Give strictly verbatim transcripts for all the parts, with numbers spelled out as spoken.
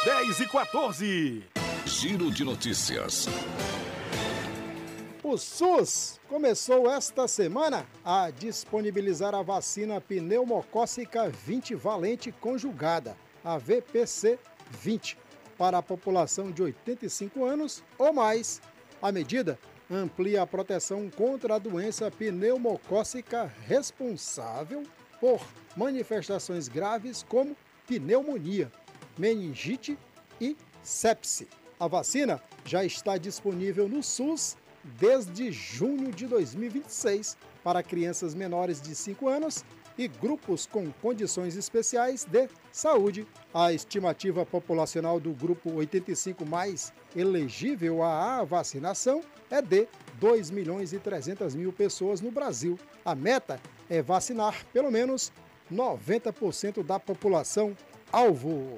dez e quatorze. Giro de notícias. O SUS começou esta semana a disponibilizar a vacina pneumocócica vinte valente conjugada, a V P C vinte, para a população de oitenta e cinco anos ou mais. A medida amplia a proteção contra a doença pneumocócica responsável por manifestações graves como pneumonia, meningite e sepse. A vacina já está disponível no SUS desde junho de dois mil e vinte e seis para crianças menores de cinco anos e grupos com condições especiais de saúde. A estimativa populacional do grupo oitenta e cinco mais elegível à vacinação é de dois milhões e trezentas mil pessoas no Brasil. A meta é vacinar pelo menos noventa por cento da população alvo.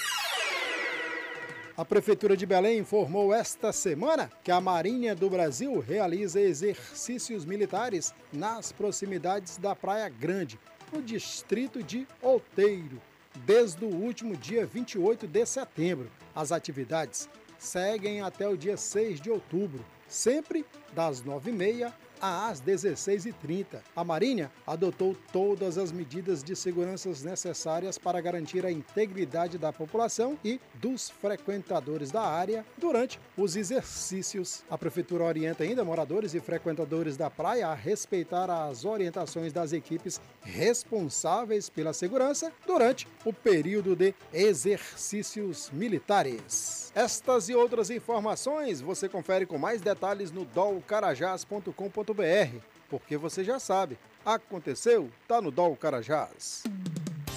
A Prefeitura de Belém informou esta semana que a Marinha do Brasil realiza exercícios militares nas proximidades da Praia Grande, no distrito de Outeiro, desde o último dia vinte e oito de setembro. As atividades seguem até o dia seis de outubro, sempre das nove e meia às dezesseis e trinta. A Marinha adotou todas as medidas de segurança necessárias para garantir a integridade da população e dos frequentadores da área durante os exercícios. A Prefeitura orienta ainda moradores e frequentadores da praia a respeitar as orientações das equipes responsáveis pela segurança durante o período de exercícios militares. Estas e outras informações você confere com mais detalhes no dol carajás ponto com ponto br, porque você já sabe, aconteceu, tá no Dol Carajás.